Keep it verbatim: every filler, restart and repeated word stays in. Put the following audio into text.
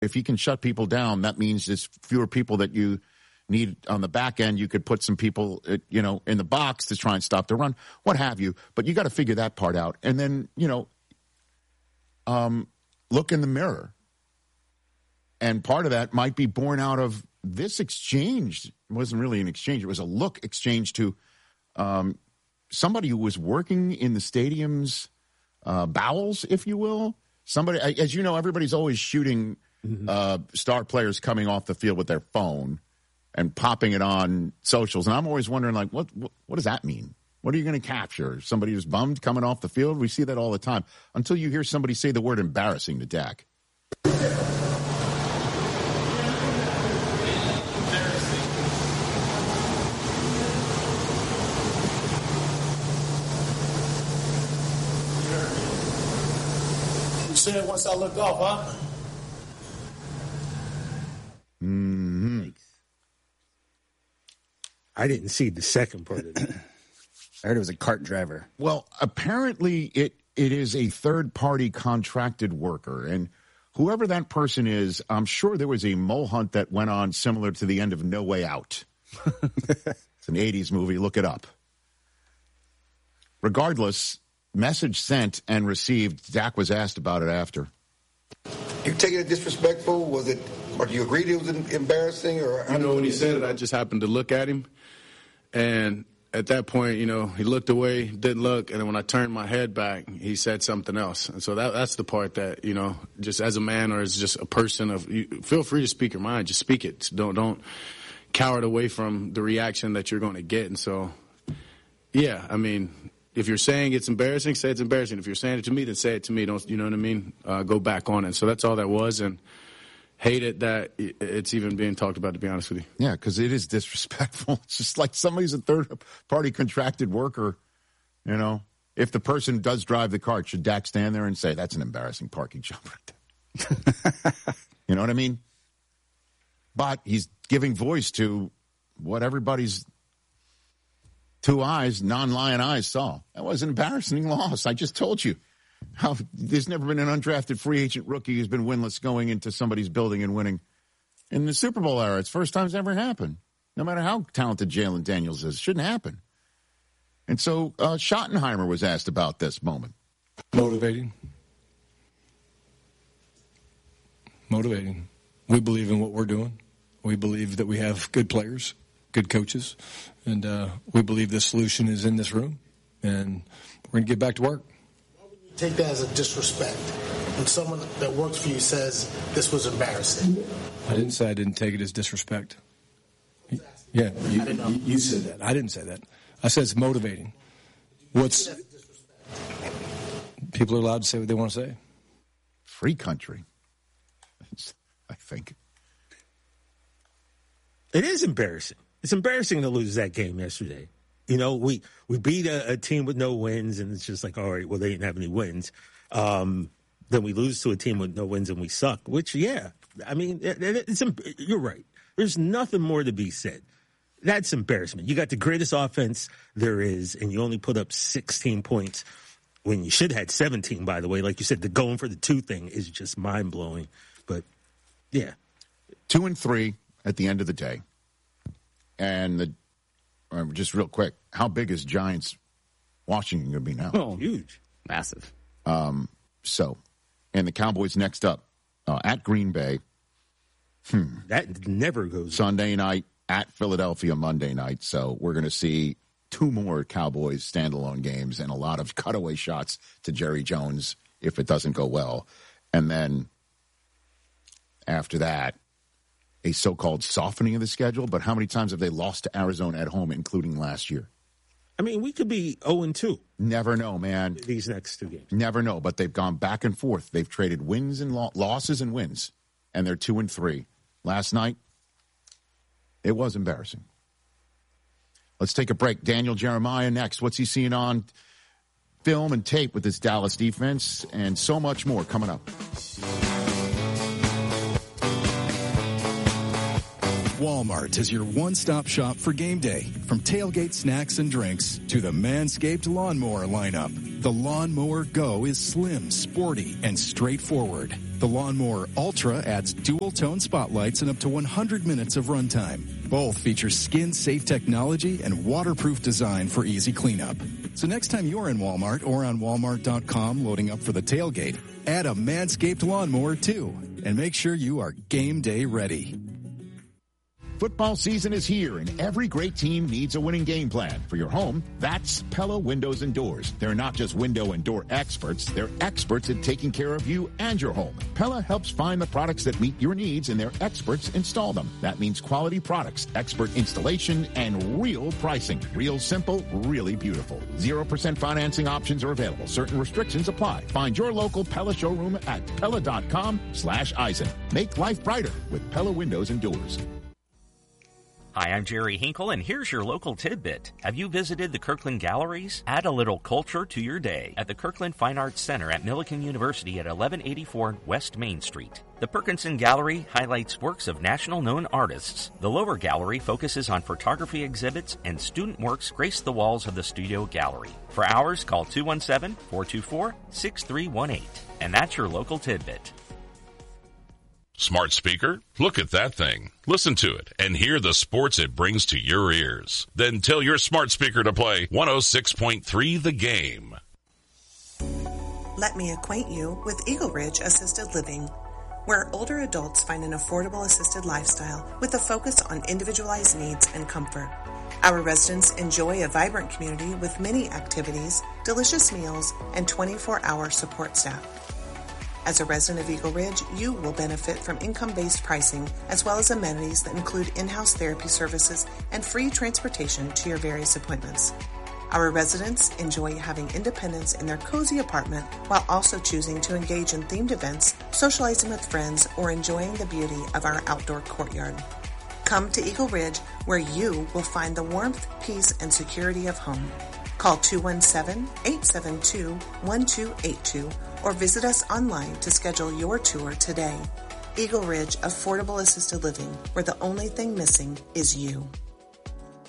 if he can shut people down, that means there's fewer people that you need on the back end. You could put some people, you know, in the box to try and stop the run, what have you. But you got to figure that part out. And then, you know, um, look in the mirror. And part of that might be born out of this exchange. It wasn't really an exchange. It was a look exchange to um, somebody who was working in the stadium's uh, bowels, if you will. Somebody, as you know, everybody's always shooting mm-hmm. uh, star players coming off the field with their phone and popping it on socials. And I'm always wondering, like, what what, what does that mean? What are you going to capture? Somebody who's bummed coming off the field? We see that all the time. Until you hear somebody say the word embarrassing to Dak. You said it once I looked off, huh? Mm-hmm. I didn't see the second part of it. I heard it was a cart driver. Well, apparently it it is a third-party contracted worker. And whoever that person is, I'm sure there was a mole hunt that went on similar to the end of No Way Out. It's an eighties movie. Look it up. Regardless, message sent and received. Dak was asked about it after. You taking it disrespectful? Was it, or do you agree it was embarrassing? Or I know when he said it, I just happened to look at him. And at that point, you know, he looked away, didn't look, and then when I turned my head back, he said something else. And so that that's the part that, you know, just as a man or as just a person, of you, feel free to speak your mind. Just speak it. Don't don't cower away from the reaction that you're going to get. And so, yeah, I mean, if you're saying it's embarrassing, say it's embarrassing. If you're saying it to me, then say it to me. Don't, you know what I mean? Uh, go back on it. So that's all that was, and hate it that it's even being talked about, to be honest with you. Yeah, because it is disrespectful. It's just like somebody's a third-party contracted worker, you know. If the person does drive the cart, should Dak stand there and say, that's an embarrassing parking job right there? You know what I mean? But he's giving voice to what everybody's two eyes, non-lion eyes saw. That was an embarrassing loss. I just told you. How there's never been an undrafted free agent rookie who's been winless going into somebody's building and winning. In the Super Bowl era, it's first time it's ever happened. No matter how talented Jalen Daniels is, it shouldn't happen. And so uh, Schottenheimer was asked about this moment. Motivating. Motivating. We believe in what we're doing. We believe that we have good players, good coaches, and uh, we believe the solution is in this room, and we're going to get back to work. Take that as a disrespect when someone that works for you says this was embarrassing. I didn't say I didn't take it as disrespect. Yeah, you, you, you said that. I didn't say that. I said it's motivating. What's people are allowed to say what they want to say. Free country, I think. It is embarrassing. It's embarrassing to lose that game yesterday. You know, we, we beat a, a team with no wins, and it's just like, all right, well, they didn't have any wins. Um, then we lose to a team with no wins, and we suck, which, yeah, I mean, it, it, it's you're right. There's nothing more to be said. That's embarrassment. You got the greatest offense there is, and you only put up sixteen points when you should have had seventeen, by the way. Like you said, the going for the two thing is just mind-blowing. But, yeah. Two and three at the end of the day. And the uh, just real quick, how big is Giants Washington going to be now? Oh, huge. Massive. Um, so, and the Cowboys next up uh, at Green Bay. Hmm. That never goes. Sunday night at Philadelphia Monday night. So we're going to see two more Cowboys standalone games and a lot of cutaway shots to Jerry Jones if it doesn't go well. And then after that, a so-called softening of the schedule. But how many times have they lost to Arizona at home, including last year? I mean, we could be oh and two. Never know, man. These next two games. Never know, but they've gone back and forth. They've traded wins and lo- losses and wins, and they're two and three. Last night, it was embarrassing. Let's take a break. Daniel Jeremiah next. What's he seeing on film and tape with this Dallas defense? And so much more coming up. Walmart is your one-stop shop for game day. From tailgate snacks and drinks to the Manscaped lawnmower lineup. The Lawnmower Go is slim, sporty, and straightforward. The Lawnmower Ultra adds dual-tone spotlights and up to one hundred minutes of runtime. Both feature skin-safe technology and waterproof design for easy cleanup. So next time you're in Walmart or on Walmart dot com loading up for the tailgate, add a Manscaped lawnmower too, and make sure you are game day ready. Football season is here, and every great team needs a winning game plan. For your home, that's Pella Windows and Doors. They're not just window and door experts. They're experts at taking care of you and your home. Pella helps find the products that meet your needs, and their experts install them. That means quality products, expert installation, and real pricing. Real simple, really beautiful. zero percent financing options are available. Certain restrictions apply. Find your local Pella showroom at Pella dot com slash Eisen. Make life brighter with Pella Windows and Doors. Hi, I'm Jerry Hinkle, and here's your local tidbit. Have you visited the Kirkland Galleries? Add a little culture to your day at the Kirkland Fine Arts Center at Millikan University at eleven eighty-four West Main Street. The Perkinson Gallery highlights works of national-known artists. The lower gallery focuses on photography exhibits, and student works grace the walls of the studio gallery. For hours, call two one seven, four two four, six three one eight. And that's your local tidbit. Smart speaker? Look at that thing. Listen to it and hear the sports it brings to your ears. Then tell your smart speaker to play one oh six point three The Game. Let me acquaint you with Eagle Ridge Assisted Living, where older adults find an affordable assisted lifestyle with a focus on individualized needs and comfort. Our residents enjoy a vibrant community with many activities, delicious meals, and twenty-four hour support staff. As a resident of Eagle Ridge, you will benefit from income-based pricing as well as amenities that include in-house therapy services and free transportation to your various appointments. Our residents enjoy having independence in their cozy apartment while also choosing to engage in themed events, socializing with friends, or enjoying the beauty of our outdoor courtyard. Come to Eagle Ridge, where you will find the warmth, peace, and security of home. Call two one seven, eight seven two, one two eight two or visit us online to schedule your tour today. Eagle Ridge Affordable Assisted Living, where the only thing missing is you.